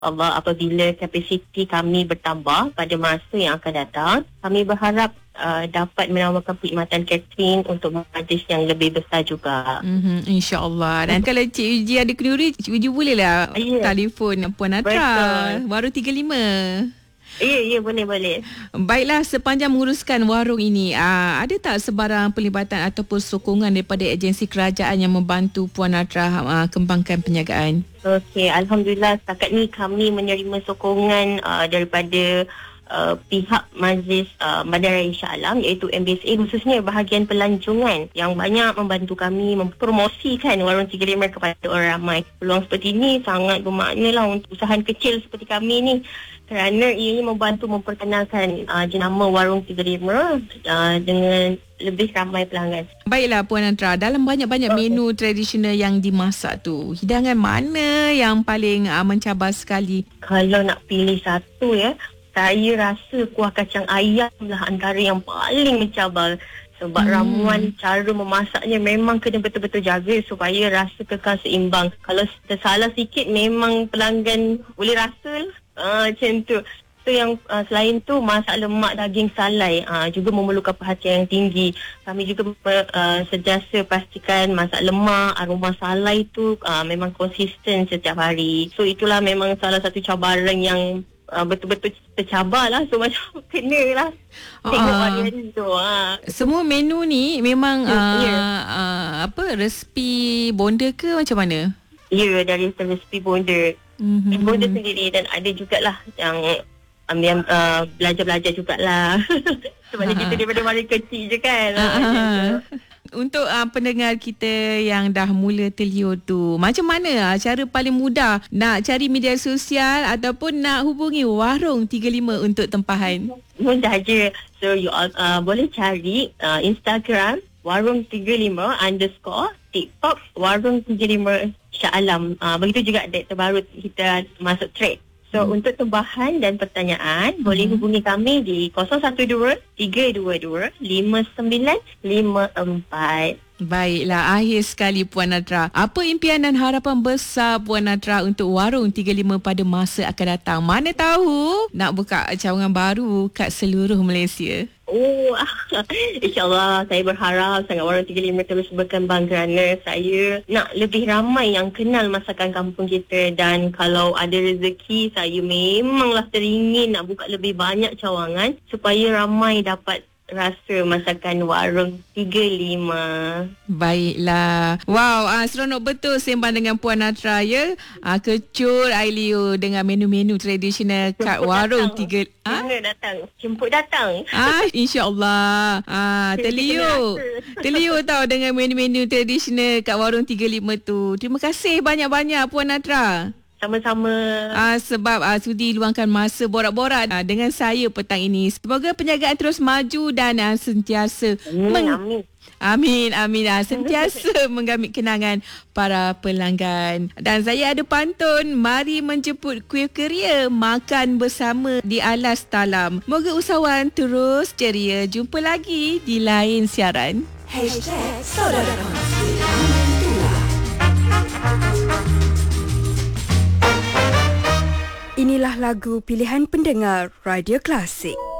Allah, apabila kapasiti kami bertambah pada masa yang akan datang, kami berharap dapat menawarkan perkhidmatan catering untuk majlis yang lebih besar juga. InsyaAllah. Dan kalau Cik Wiji ada kenduri, Cik Wiji bolehlah telefon Puan Natra. Warung 35. Ya, boleh. Baiklah, sepanjang menguruskan warung ini, ada tak sebarang pelibatan ataupun sokongan daripada agensi kerajaan yang membantu Puan Natra kembangkan perniagaan? Okey, Alhamdulillah setakat ni kami menerima sokongan daripada pihak Majlis Bandaraya Shah Alam, iaitu MBSA, khususnya bahagian pelancongan yang banyak membantu kami mempromosikan Warung 35 kepada orang ramai. Peluang seperti ini sangat bermakna lah untuk usahawan kecil seperti kami ni, kerana ianya membantu memperkenalkan jenama Warung 35 dengan lebih ramai pelanggan. Baiklah Puan Natra, dalam banyak-banyak menu tradisional yang dimasak tu, hidangan mana yang paling mencabar sekali? Kalau nak pilih satu saya rasa kuah kacang ayam lah antara yang paling mencabar. Sebab ramuan cara memasaknya memang kena betul-betul jaga supaya rasa kekal seimbang. Kalau tersalah sikit memang pelanggan boleh rasa macam tu. So yang selain tu, masak lemak daging salai juga memerlukan perhatian yang tinggi. Kami juga sentiasa pastikan masak lemak, aroma salai tu memang konsisten setiap hari. So itulah memang salah satu cabaran yang betul-betul tercabar lah. So macam kena lah tengok varian tu. Semua menu ni memang resipi bonda ke macam mana? Ya, dari resipi bonda. Bonda sendiri, dan ada jugalah yang belajar-belajar jugalah. Sebab kita daripada masa kecil je kan. Untuk pendengar kita yang dah mula terliur tu, macam mana cara paling mudah nak cari media sosial ataupun nak hubungi Warung 35 untuk tempahan? Mudah je. So you all boleh cari Instagram Warung 35 _ TikTok Warung 35 Shah Alam. Begitu juga update terbaru kita masuk thread. So untuk tambahan dan pertanyaan, boleh hubungi kami di 012-322-5954. Baiklah, akhir sekali Puan Natra. Apa impian dan harapan besar Puan Natra untuk Warung 35 pada masa akan datang? Mana tahu nak buka cawangan baru kat seluruh Malaysia. InsyaAllah saya berharap sangat Warung 35 terus berkembang, kerana saya nak lebih ramai yang kenal masakan kampung kita. Dan kalau ada rezeki, saya memanglah teringin nak buka lebih banyak cawangan supaya ramai dapat rasa masakan Warung 35. Baiklah. Wow, seronok betul sembang dengan Puan Natra ya. Kecut air liur dengan menu-menu tradisional kat Warung 35. Jemput datang. InsyaAllah. Terliur tau dengan menu-menu tradisional kat Warung 35 tu. Terima kasih banyak-banyak Puan Natra. Sama-sama. Sebab sudi luangkan masa borak-borak dengan saya petang ini. Semoga perniagaan terus maju dan sentiasa Amin. Sentiasa menggamit kenangan para pelanggan. Dan saya ada pantun, mari menjemput kuih keria, makan bersama di alas talam. Moga usahawan terus ceria. Jumpa lagi di lain siaran. #Saudara Kongsi. Inilah lagu pilihan pendengar Radio Klasik.